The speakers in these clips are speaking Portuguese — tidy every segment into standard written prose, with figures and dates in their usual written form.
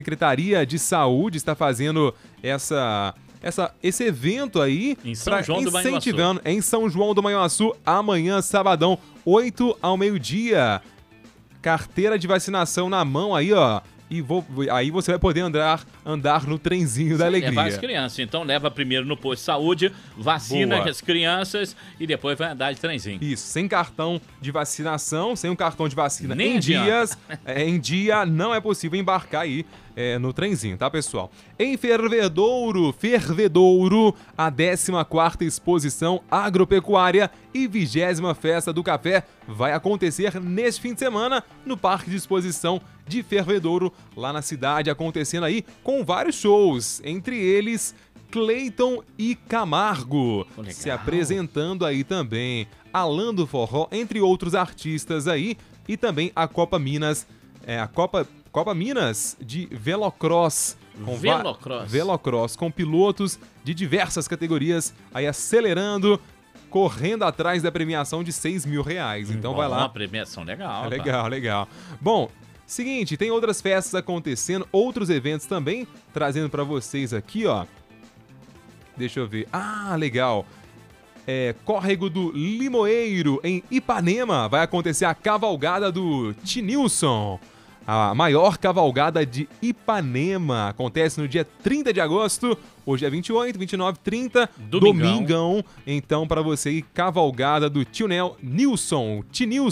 Secretaria de Saúde está fazendo esse evento aí em São João do Manhuaçu. Em São João do Manhuaçu, amanhã, sabadão, 8 ao meio-dia. Carteira de vacinação na mão aí, ó. E aí você vai poder andar no trenzinho da alegria. Levar as crianças. Então leva primeiro no posto de saúde, vacina as crianças e depois vai andar de trenzinho. Isso, sem cartão de vacinação, sem um cartão de vacina Nem em dia não é possível embarcar aí no trenzinho, tá, pessoal? Em Fervedouro, a 14ª Exposição Agropecuária e 20ª Festa do Café vai acontecer neste fim de semana no Parque de Exposição de Fervedouro, lá na cidade, acontecendo aí com vários shows, entre eles Cleiton e Camargo, se apresentando aí também, Alan do Forró, entre outros artistas aí, e também a Copa Minas, Copa Minas de Velocross. Velocross, com pilotos de diversas categorias aí acelerando, correndo atrás da premiação de R$6 mil. Então vai lá. Uma premiação legal. Legal. Bom, seguinte, tem outras festas acontecendo, outros eventos também, trazendo pra vocês aqui, ó. Deixa eu ver. Ah, legal. Córrego do Limoeiro, em Ipanema, vai acontecer a cavalgada do Tinilson. A maior cavalgada de Ipanema acontece no dia 30 de agosto. Hoje é 28, 29, 30, domingão. Então, para você ir, cavalgada do Tinilson,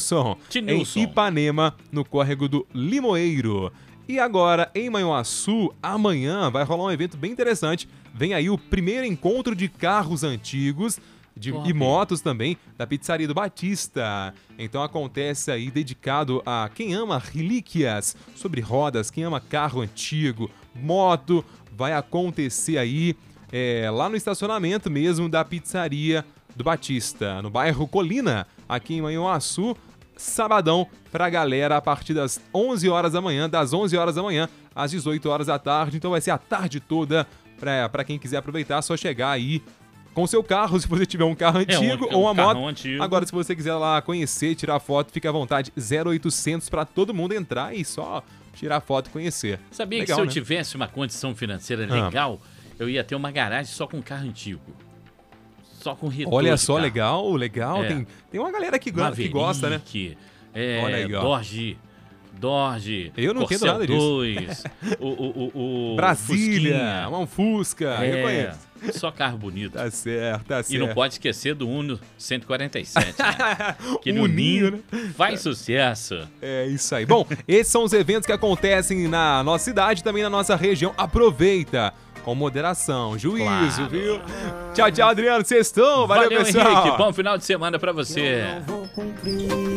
em Ipanema, no Córrego do Limoeiro. E agora, em Manhuaçu, amanhã vai rolar um evento bem interessante. Vem aí o primeiro encontro de carros antigos e motos também, da Pizzaria do Batista. Então acontece aí dedicado a quem ama relíquias sobre rodas, quem ama carro antigo, moto. Vai acontecer aí lá no estacionamento mesmo da Pizzaria do Batista, no bairro Colina, aqui em Manhuaçu. Sabadão pra galera a partir das 11 horas da manhã, às 18 horas da tarde. Então vai ser a tarde toda pra quem quiser aproveitar, é só chegar aí com seu carro, se você tiver um carro antigo ou uma moto. Antigo. Agora, se você quiser lá conhecer, tirar foto, fica à vontade, 0800 pra todo mundo entrar e só tirar foto e conhecer. Sabia que se eu tivesse uma condição financeira legal, eu ia ter uma garagem só com carro antigo. Só com retorno. Olha só, legal. Tem uma galera que gosta, né? Olha aí, ó. Dodge, eu não entendo nada disso. o Brasília, um Fusca, eu conheço. Só carro bonito. Tá certo. E não pode esquecer do Uno 147, né? Que no Uninho, Ninho faz sucesso. É isso aí. Bom, esses são os eventos que acontecem na nossa cidade e também na nossa região. Aproveita com moderação, juízo, viu? Tchau, Adriano, sextou. Valeu, pessoal. Henrique, bom final de semana pra você.